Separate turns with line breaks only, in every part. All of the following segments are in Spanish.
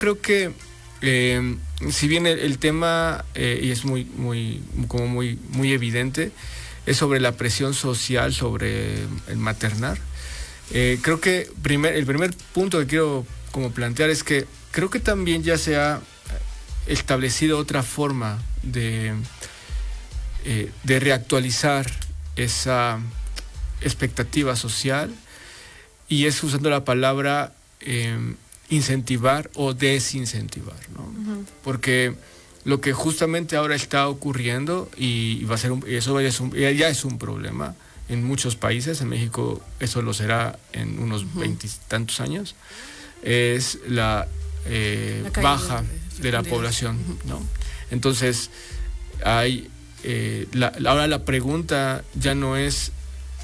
creo que si bien el tema, y es muy evidente, es sobre la presión social sobre el maternar. Creo que el primer punto que quiero como plantear es que creo que también ya se ha establecido otra forma de reactualizar esa expectativa social, y es usando la palabra incentivar o desincentivar, ¿no? Uh-huh. Porque lo que justamente ahora está ocurriendo, y va a ser ya es un problema en muchos países, en México eso lo será en unos 20 y tantos años, es la baja de la población, ¿no? Entonces hay ahora la pregunta ya no es,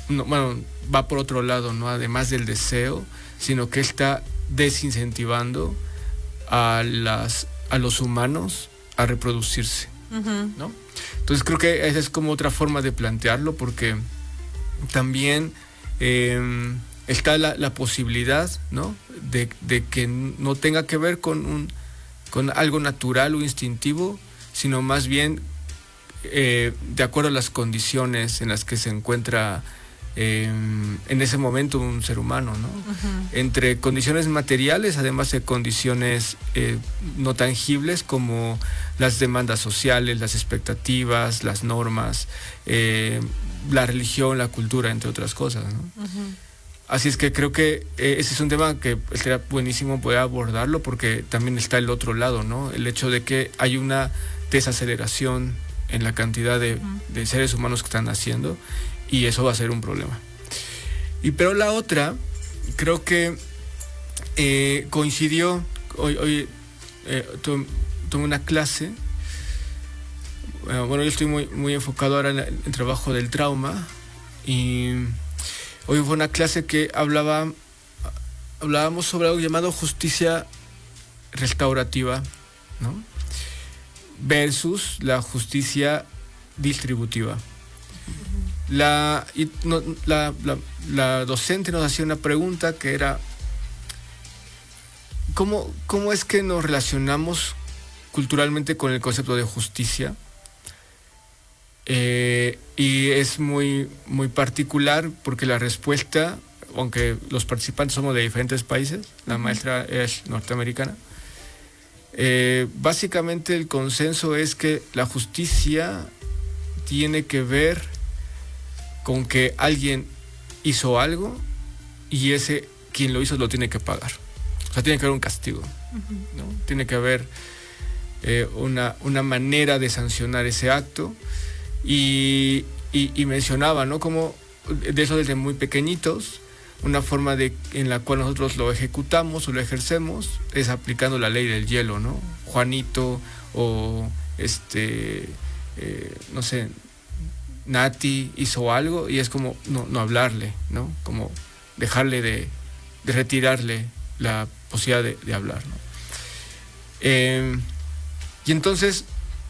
va por otro lado, ¿no? Además del deseo, sino que está desincentivando a los humanos a reproducirse, uh-huh, ¿no? Entonces creo que esa es como otra forma de plantearlo, porque también está la posibilidad, ¿no? de que no tenga que ver con algo natural o instintivo, sino más bien de acuerdo a las condiciones en las que se encuentra en ese momento un ser humano, ¿no? Uh-huh. Entre condiciones materiales, además de condiciones no tangibles como las demandas sociales, las expectativas, las normas, la religión, la cultura, entre otras cosas, ¿no? Uh-huh. Así es que creo que ese es un tema que sería buenísimo poder abordarlo, porque también está el otro lado, ¿no? El hecho de que hay una desaceleración en la cantidad de seres humanos que están naciendo, y eso va a ser un problema. Pero la otra, creo que coincidió, hoy tomé una clase, yo estoy muy enfocado ahora en el trabajo del trauma, y hoy fue una clase que hablábamos sobre algo llamado justicia restaurativa, ¿no? Versus la justicia distributiva. La docente nos hacía una pregunta que era: ¿cómo es que nos relacionamos culturalmente con el concepto de justicia? Y es muy particular, porque la respuesta, aunque los participantes somos de diferentes países, la maestra es norteamericana, básicamente el consenso es que la justicia tiene que ver con que alguien hizo algo y quien lo hizo lo tiene que pagar. O sea, tiene que haber un castigo, ¿no? Tiene que haber una manera de sancionar ese acto, y mencionaba, ¿no? Como de eso desde muy pequeñitos, una forma en la cual nosotros lo ejecutamos o lo ejercemos es aplicando la ley del hielo, ¿no? Juanito o no sé, Nati hizo algo y es como no hablarle, ¿no? Como dejarle de retirarle la posibilidad de hablar, ¿no? Y entonces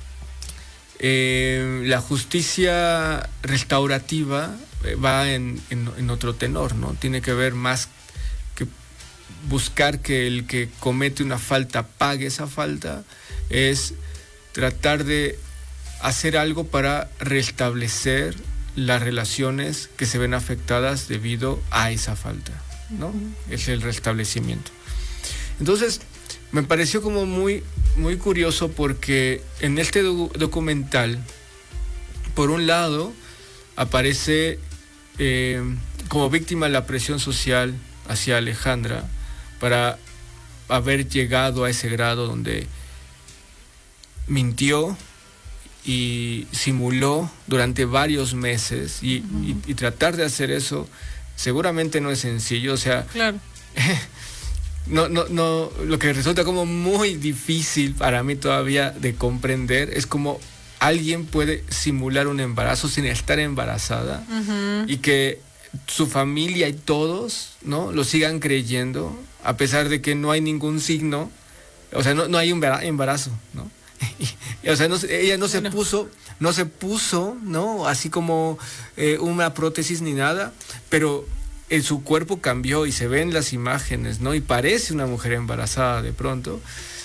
la justicia restaurativa va en otro tenor, ¿no? Tiene que ver más que buscar que el que comete una falta pague esa falta, es tratar de hacer algo para restablecer las relaciones que se ven afectadas debido a esa falta, ¿no? Es el restablecimiento. Entonces, me pareció como muy curioso, porque en este documental, por un lado, aparece como víctima de la presión social hacia Alejandra para haber llegado a ese grado donde mintió y simuló durante varios meses, y tratar de hacer eso seguramente no es sencillo, o sea, claro. No, lo que resulta como muy difícil para mí todavía de comprender es cómo alguien puede simular un embarazo sin estar embarazada, y que su familia y todos, ¿no?, lo sigan creyendo a pesar de que no hay ningún signo, o sea, no hay un embarazo, ¿no? O sea, ella no se puso, ¿no?, así como una prótesis ni nada, pero su cuerpo cambió y se ven las imágenes, ¿no? Y parece una mujer embarazada de pronto.